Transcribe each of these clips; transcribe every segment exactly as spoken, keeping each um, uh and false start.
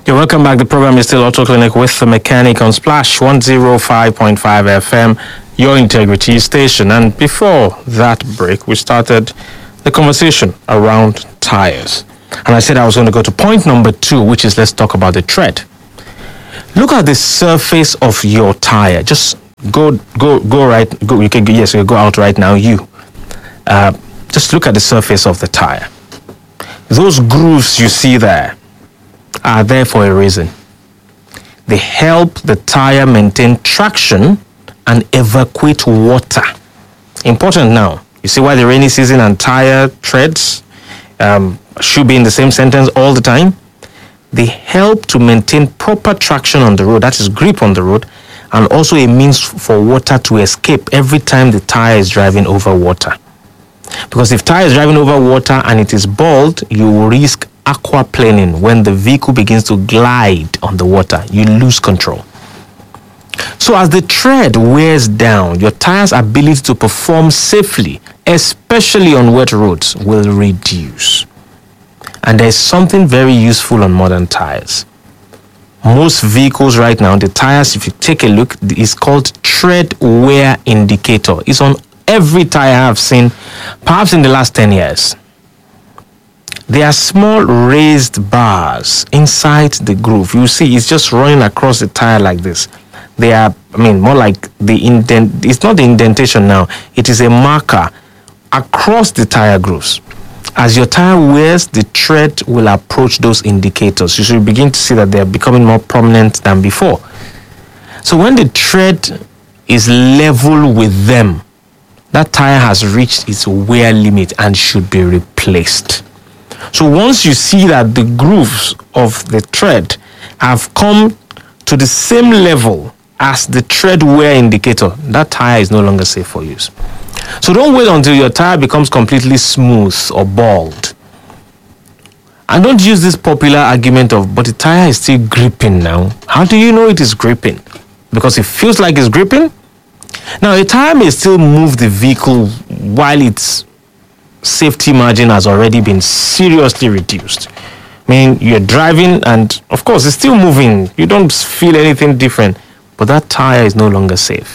You're welcome back. The program is still Auto Clinic with the mechanic on Splash one oh five point five F M, your integrity station. And before that break, we started the conversation around tires. And I said I was going to go to point number two, which is let's talk about the tread. Look at the surface of your tire. Just go, go, go right. Go. You can yes, you can go out right now. You, uh, just look at the surface of the tire. Those grooves you see there are there for a reason. They help the tire maintain traction and evacuate water. Important now. You see why the rainy season and tire treads um, should be in the same sentence all the time? They help to maintain proper traction on the road, that is grip on the road, and also a means for water to escape every time the tire is driving over water. Because if tire is driving over water and it is bald, you will risk aquaplaning. When the vehicle begins to glide on the water, you lose control. So as the tread wears down, your tire's ability to perform safely, especially on wet roads, will reduce. And there's something very useful on modern tires. Most vehicles right now, the tires, if you take a look, is called tread wear indicator. It's on every tire I've seen, perhaps in the last ten years. There are small raised bars inside the groove. You see, it's just running across the tire like this. They are, I mean, more like the indent. It's not the indentation now. It is a marker across the tire grooves. As your tire wears, the tread will approach those indicators. You should begin to see that they are becoming more prominent than before. So when the tread is level with them, that tire has reached its wear limit and should be replaced. So once you see that the grooves of the tread have come to the same level as the tread wear indicator, that tire is no longer safe for use. So don't wait until your tire becomes completely smooth or bald. And don't use this popular argument of, but the tire is still gripping now. How do you know it is gripping? Because it feels like it's gripping? Now, a tire may still move the vehicle while its safety margin has already been seriously reduced. I mean, you're driving and, of course, it's still moving. You don't feel anything different, but that tire is no longer safe.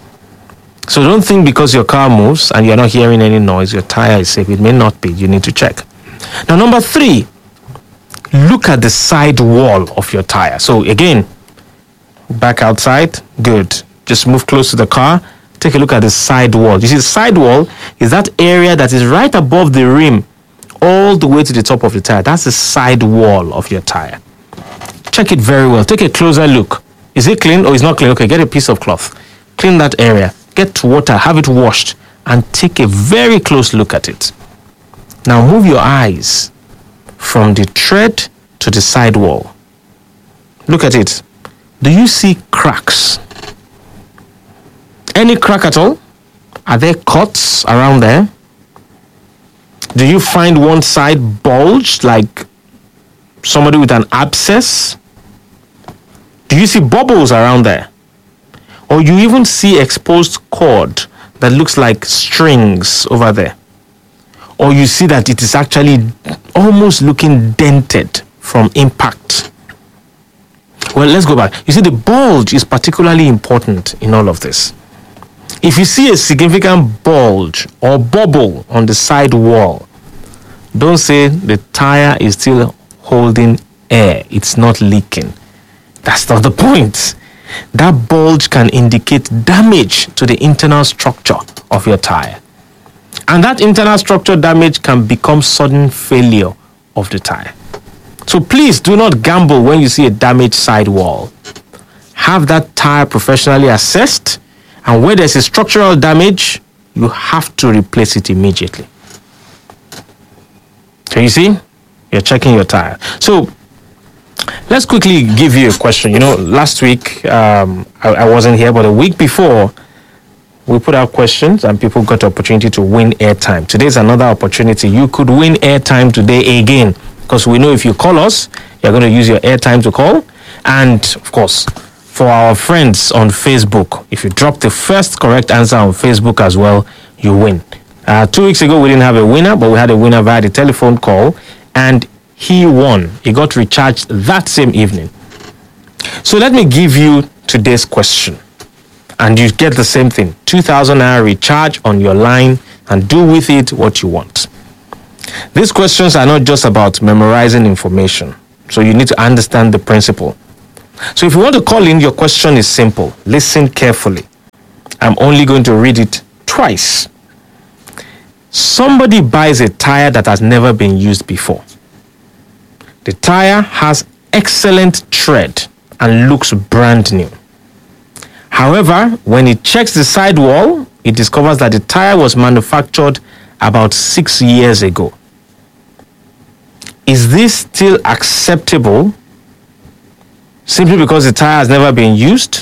So don't think because your car moves and you're not hearing any noise, your tire is safe. It may not be. You need to check. Now, number three, look at the side wall of your tire. So again, back outside, good. Just move close to the car. Take a look at the side wall. You see, the side wall is that area that is right above the rim, all the way to the top of the tire. That's the side wall of your tire. Check it very well. Take a closer look. Is it clean or is not clean? Okay, get a piece of cloth. Clean that area. Get water, have it washed, and take a very close look at it. Now move your eyes from the tread to the side wall. Look at it. Do you see cracks? Any crack at all? Are there cuts around there? Do you find one side bulged like somebody with an abscess? Do you see bubbles around there? Or you even see exposed cord that looks like strings over there? Or you see that it is actually almost looking dented from impact? Well, let's go back. You see, the bulge is particularly important in all of this. If you see a significant bulge or bubble on the side wall, don't say the tire is still holding air. It's not leaking. That's not the point. That bulge can indicate damage to the internal structure of your tire. And that internal structure damage can become sudden failure of the tire. So please do not gamble when you see a damaged side wall. Have that tire professionally assessed, and where there's a structural damage, you have to replace it immediately. So you see, you're checking your tire. So let's quickly give you a question. You know, last week um, I, I wasn't here, but a week before, we put out questions and people got the opportunity to win airtime. Today's another opportunity. You could win airtime today again, because we know if you call us, you're going to use your airtime to call. And of course, for our friends on Facebook, if you drop the first correct answer on Facebook as well, you win. Uh, two weeks ago, we didn't have a winner, but we had a winner via the telephone call. And he won. He got recharged that same evening. So let me give you today's question. And you get the same thing. two thousand naira recharge on your line and do with it what you want. These questions are not just about memorizing information. So you need to understand the principle. So if you want to call in, your question is simple. Listen carefully. I'm only going to read it twice. Somebody buys a tire that has never been used before. The tire has excellent tread and looks brand new. However, when it checks the sidewall, it discovers that the tire was manufactured about six years ago. Is this still acceptable simply because the tire has never been used?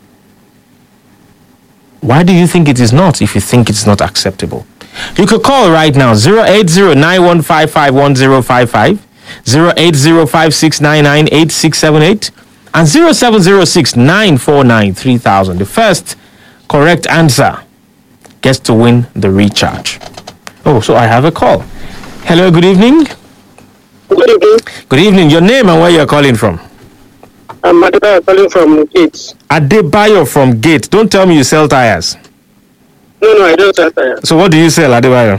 Why do you think it is not if you think it's not acceptable? You could call right now zero eight zero nine one five five one zero five five, zero eight zero five six nine nine eight six seven eight, and zero seven zero six nine four nine three thousand. The first correct answer gets to win the recharge. Oh, so I have a call. Hello, good evening. Good evening. Good evening. Your name and where you're calling from? I'm Adebayo calling from Gates. Adebayo from Gate. Don't tell me you sell tires. No, no, I don't sell tires. So what do you sell, Adebayo?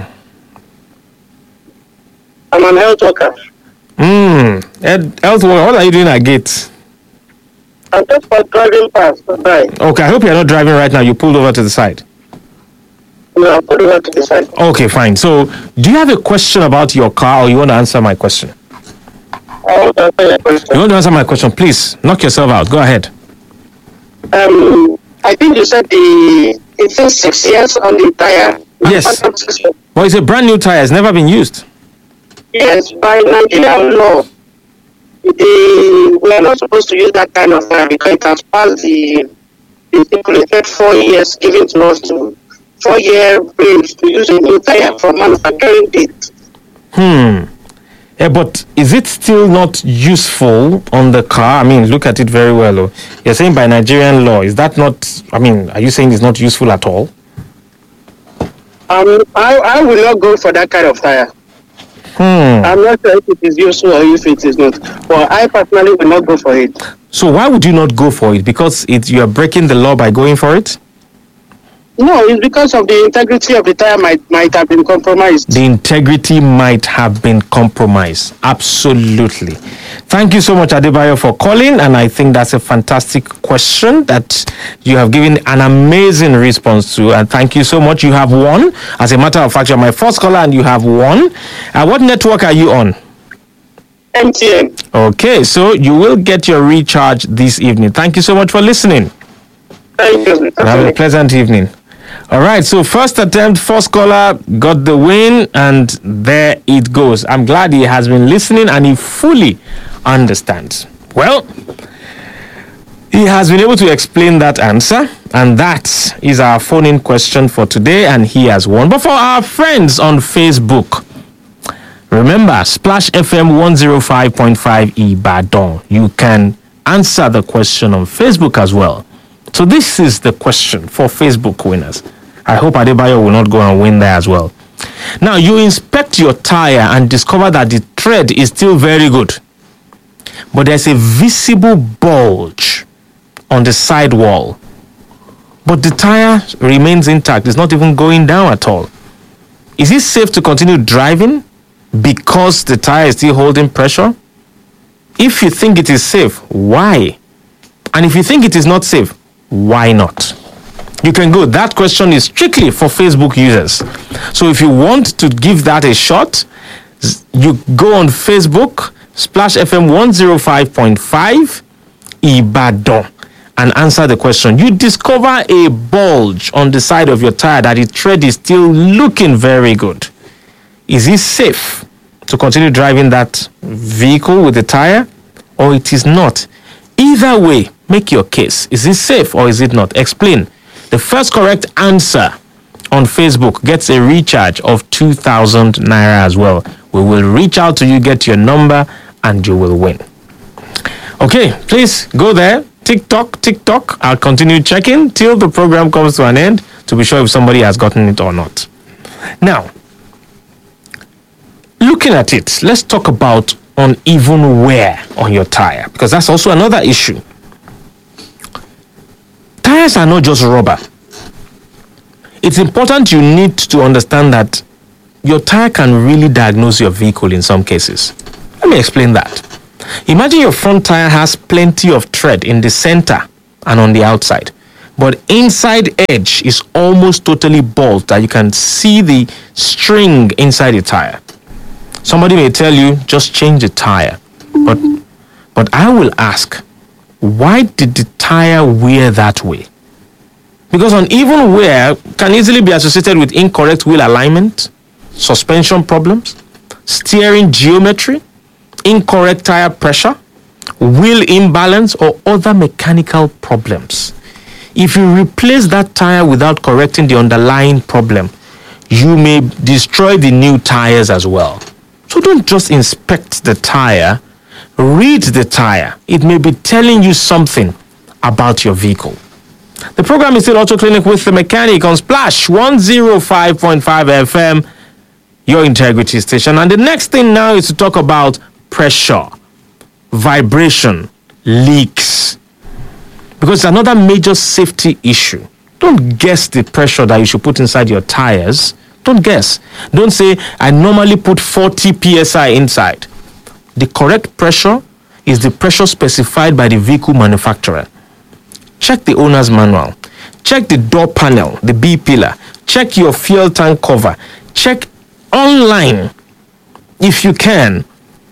I'm an health worker. Hmm. Health worker. What are you doing at Gate? I'm just for driving past. Bye. Okay, I hope you're not driving right now. You pulled over to the side. No, I'll put it out to the side. Okay, fine. So, do you have a question about your car or you want to answer my question? I want to answer your You question. want to answer my question? Please, knock yourself out. Go ahead. Um, I think you said the it says six years on the tire. Yes. Well, it's a brand new tire. It's never been used. Yes, by Nigerian law, the, we are not supposed to use that kind of tire because it has passed the the stipulated four years given to us to four year range to use a new tire for manufacturing date. Hmm. Yeah, but is it still not useful on the car? I mean, look at it very well. Oh. You're saying by Nigerian law. Is that not, I mean, are you saying it's not useful at all? Um, I, I will not go for that kind of tire. Hmm. I'm not sure if it is useful or if it is not. But I personally will not go for it. So why would you not go for it? Because it, you are breaking the law by going for it? No, it's because of the integrity of the tire might might have been compromised. The integrity might have been compromised. Absolutely. Thank you so much, Adebayo, for calling. And I think that's a fantastic question that you have given an amazing response to. And thank you so much. You have won. As a matter of fact, you're my first caller and you have won. Uh, what network are you on? M T N. Okay, so you will get your recharge this evening. Thank you so much for listening. Thank you. Have a pleasant evening. All right, so first attempt, first caller got the win, and there it goes. I'm glad he has been listening and he fully understands. Well, he has been able to explain that answer, and that is our phone-in question for today, and he has won. But for our friends on Facebook, remember, Splash F M one oh five point five Ibadan. You can answer the question on Facebook as well. So this is the question for Facebook winners. I hope Adebayo will not go and win there as well. Now, you inspect your tire and discover that the tread is still very good, but there's a visible bulge on the sidewall. But the tire remains intact. It's not even going down at all. Is it safe to continue driving because the tire is still holding pressure? If you think it is safe, why? And if you think it is not safe, why not? You can go. That question is strictly for Facebook users. So if you want to give that a shot, you go on Facebook, Splash F M one oh five point five Ibadan, and answer the question. You discover a bulge on the side of your tire that the tread is still looking very good. Is it safe to continue driving that vehicle with the tire, or it is not? Either way, make your case. Is it safe or is it not? Explain. The first correct answer on Facebook gets a recharge of two thousand naira as well. We will reach out to you, get your number, and you will win. Okay, please go there. TikTok, TikTok. I'll continue checking till the program comes to an end to be sure if somebody has gotten it or not. Now, looking at it, let's talk about uneven wear on your tire, because that's also another issue. Tires are not just rubber. It's important you need to understand that your tire can really diagnose your vehicle in some cases. Let me explain that. Imagine your front tire has plenty of tread in the center and on the outside, but inside edge is almost totally bald that you can see the string inside the tire. Somebody may tell you, just change the tire. But, but I will ask, why did the tire wear that way? Because uneven wear can easily be associated with incorrect wheel alignment, suspension problems, steering geometry, incorrect tire pressure, wheel imbalance, or other mechanical problems. If you replace that tire without correcting the underlying problem, you may destroy the new tires as well. So don't just inspect the tire, read the tire. It may be telling you something about your vehicle. The program is still Auto Clinic with the Mechanic on Splash one oh five point five F M, your integrity station. And the next thing now is to talk about pressure, vibration, leaks. Because it's another major safety issue. Don't guess the pressure that you should put inside your tires. Don't guess. Don't say, I normally put forty P S I inside. The correct pressure is the pressure specified by the vehicle manufacturer. Check the owner's manual. Check the door panel, the B pillar. Check your fuel tank cover. Check online if you can.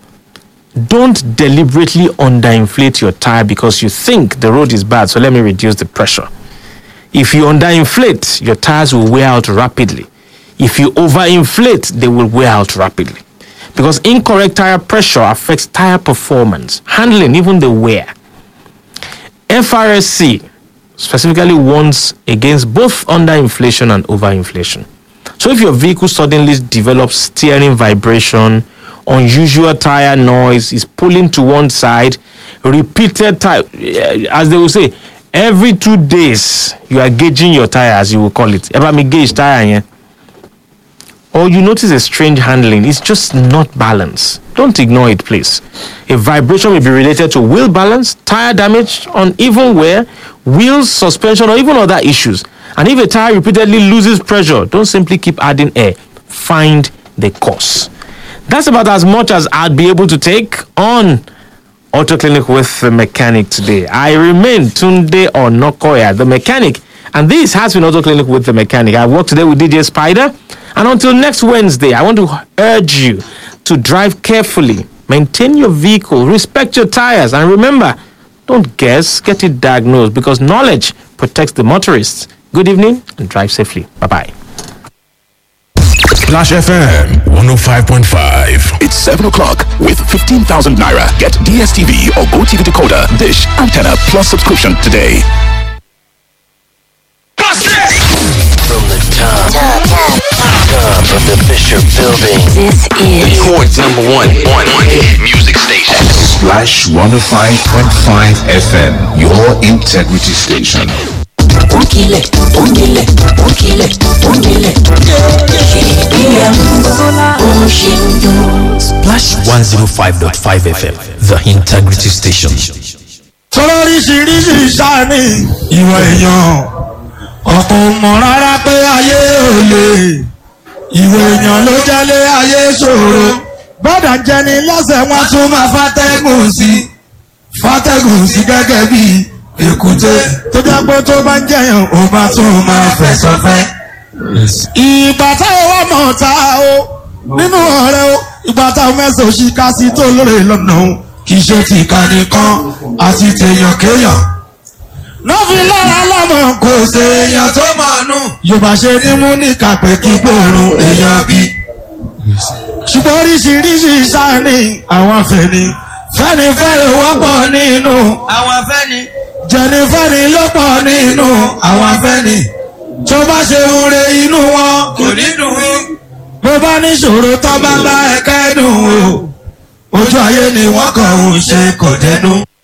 Don't deliberately underinflate your tire because you think the road is bad, so let me reduce the pressure. If you underinflate, your tires will wear out rapidly. If you overinflate, they will wear out rapidly. Because incorrect tire pressure affects tire performance, handling, even the wear. F R S C specifically warns against both underinflation and overinflation. So if your vehicle suddenly develops steering vibration, unusual tire noise, is pulling to one side, repeated tire, as they will say, every two days you are gauging your tire, as you will call it. Ever me gauge tire here? Or you notice a strange handling, it's just not balanced. Don't ignore it, please. A vibration may be related to wheel balance, tire damage, uneven wear, wheels, suspension, or even other issues. And if a tire repeatedly loses pressure, don't simply keep adding air. Find the cause. That's about as much as I'd be able to take on Auto Clinic with the Mechanic today. I remain Tunde Onokoya, the Mechanic, and this has been Auto Clinic with the Mechanic. I work today with D J Spider, and until next Wednesday, I want to urge you to drive carefully, maintain your vehicle, respect your tires, and remember, don't guess, get it diagnosed, because knowledge protects the motorists. Good evening and drive safely. Bye-bye. Splash F M one oh five point five. It's seven o'clock with fifteen thousand naira. Get D S T V or GoTV decoder, dish, antenna plus subscription today. From the top, top, top, top of the Fisher Building. This is Records number one, one, one hit music station. Splash one oh five point five F M, your integrity station. Onkile, onkile, onkile, onkile. Splash one oh five point five F M, the integrity station. Oríṣiríṣi sáni ìwọ èèyàn ọ̀pọ̀ mọ̀ rárá pé ayé ò lè ìwọ èèyàn ló jẹ́lé ayé ṣòro bọ́dà jẹni lọ́sẹ̀ wọn tún máa fàtẹ́gùn sí fàtẹ́gùn sí gẹ́gẹ́ bí èkúté tó jẹ́ pé tó bá ń jẹyàn ó bá tún máa fẹ̀sọ̀ fẹ́. ìgbà táwọn wà mọ̀ ta o nínú ọ̀rẹ́ o ìgbà táwọn mẹ́sàn-án ṣì ká sí tó lóore lọ́nà o kì í ṣe ti ìka nìkan àti tèèyàn kéèyàn. lọ́fi lára lọ́mọ kò ṣe èèyàn tó máa nù. yorùbá ṣe ní mú ní kàpẹ́ kí gbòòrùn èèyàn bí. ṣùgbọ́n oríṣiríṣi sáni àwọn afẹ́ni fẹ́ni fẹ́ni wọ́pọ̀ nínú àwọn afẹ́ni. jẹni fẹ́ni ló pọ̀ nínú àwọn afẹ́ni. tó bá ṣe oore inú wọn kò ní dùn ún. bó bá níṣòro tó bá bá ẹ̀kẹ́ dùn o. ojú ayé ni wọ́n kàn ń ṣe kò dẹnu.